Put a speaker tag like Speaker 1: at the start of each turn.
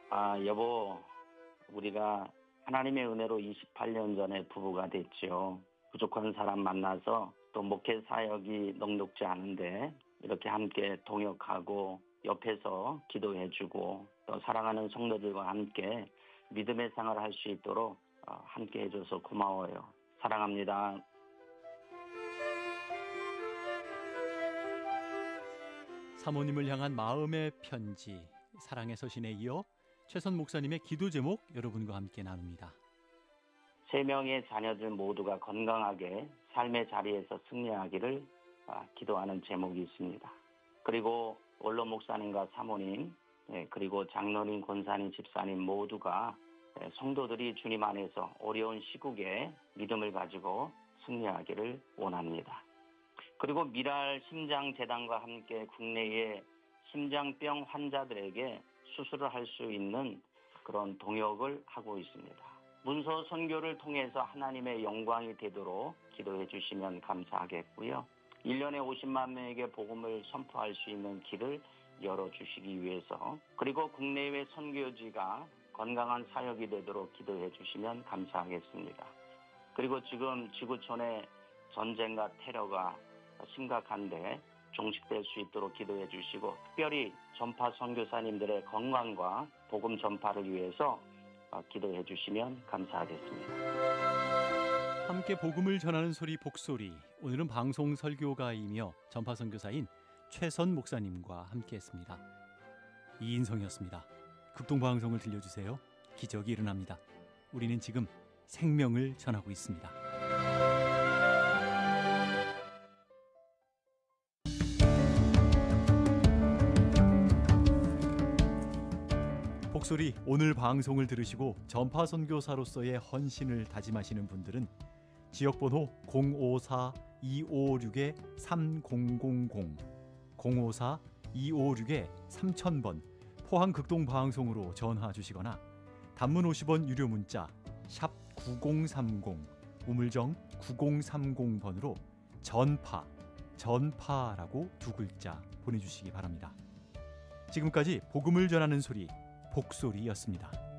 Speaker 1: 여보, 우리가 하나님의 은혜로 28년 전에 부부가 됐죠. 부족한 사람 만나서 또 목회 사역이 넉넉지 않은데 이렇게 함께 동역하고 옆에서 기도해주고 또 사랑하는 성도들과 함께 믿음의 생활을 할 수 있도록 함께 해줘서 고마워요. 사랑합니다.
Speaker 2: 사모님을 향한 마음의 편지, 사랑의 서신에 이어 최선 목사님의 기도 제목 여러분과 함께 나눕니다.
Speaker 1: 3명의 자녀들 모두가 건강하게 삶의 자리에서 승리하기를 기도하는 제목이 있습니다. 그리고 원로 목사님과 사모님, 그리고 장로님, 권사님, 집사님 모두가 성도들이 주님 안에서 어려운 시국에 믿음을 가지고 승리하기를 원합니다. 그리고 미랄 심장재단과 함께 국내의 심장병 환자들에게 수술을 할 수 있는 그런 동역을 하고 있습니다. 문서 선교를 통해서 하나님의 영광이 되도록 기도해 주시면 감사하겠고요. 1년에 50만 명에게 복음을 선포할 수 있는 길을 열어주시기 위해서, 그리고 국내외 선교지가 건강한 사역이 되도록 기도해 주시면 감사하겠습니다. 그리고 지금 지구촌의 전쟁과 테러가 심각한데 종식될 수 있도록 기도해 주시고, 특별히 전파 선교사님들의 건강과 복음 전파를 위해서 기도해 주시면 감사하겠습니다.
Speaker 2: 함께 복음을 전하는 소리 복소리, 오늘은 방송 설교가이며 전파 선교사인 최선 목사님과 함께했습니다. 이인성이었습니다. 극동방송을 들려주세요. 기적이 일어납니다. 우리는 지금 생명을 전하고 있습니다. 복소리, 오늘 방송을 들으시고 전파 선교사로서의 헌신을 다짐하시는 분들은 지역번호 054-256-3000, 054-256-3000번 포항 극동방송으로 전화 주시거나 단문 50원 유료 문자 샵 9030, 우물정 9030번으로 전파라고 2글자 보내주시기 바랍니다. 지금까지 복음을 전하는 소리 복소리였습니다.